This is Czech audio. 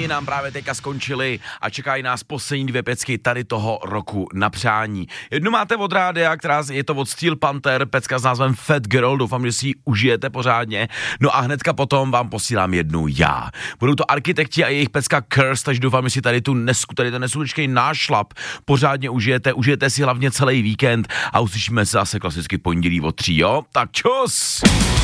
nám právě teďka skončily a čekají nás poslední 2 pecky tady toho roku na přání. Jednu máte od rádia, která je to od Steel Panther, pecka s názvem Fat Girl, doufám, že si ji užijete pořádně. No a hnedka potom vám posílám jednu já. Budou to Architekti a jejich pecka Curse, takže doufám, že si tady ten neskutečný nášlap pořádně užijete si hlavně celý víkend a uslyšíme se zase klasicky pondělí od 3, jo? Tak čus!